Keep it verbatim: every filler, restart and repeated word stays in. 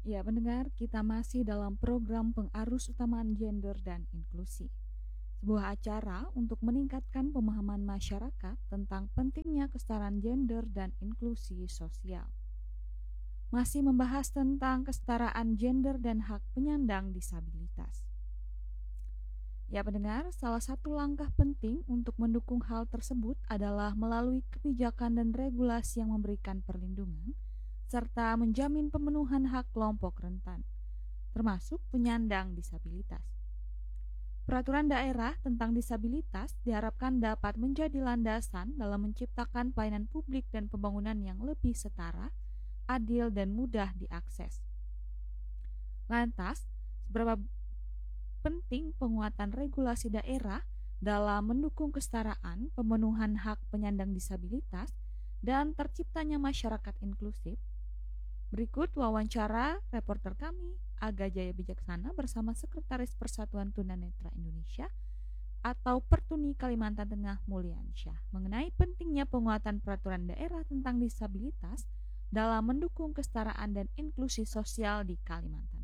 Ya, pendengar, kita masih dalam program pengarus utamaan gender dan inklusi. Sebuah acara untuk meningkatkan pemahaman masyarakat tentang pentingnya kesetaraan gender dan inklusi sosial. Masih membahas tentang kesetaraan gender dan hak penyandang disabilitas. Ya, pendengar, salah satu langkah penting untuk mendukung hal tersebut adalah melalui kebijakan dan regulasi yang memberikan perlindungan serta menjamin pemenuhan hak kelompok rentan, termasuk penyandang disabilitas. Peraturan daerah tentang disabilitas diharapkan dapat menjadi landasan dalam menciptakan pelayanan publik dan pembangunan yang lebih setara, adil, dan mudah diakses. Lantas, seberapa penting penguatan regulasi daerah dalam mendukung kesetaraan, pemenuhan hak penyandang disabilitas, dan terciptanya masyarakat inklusif? Berikut wawancara reporter kami, Aga Jaya Bijaksana bersama Sekretaris Persatuan Tunanetra Indonesia atau Pertuni Kalimantan Tengah Mulyansyah mengenai pentingnya penguatan peraturan daerah tentang disabilitas dalam mendukung kesetaraan dan inklusi sosial di Kalimantan.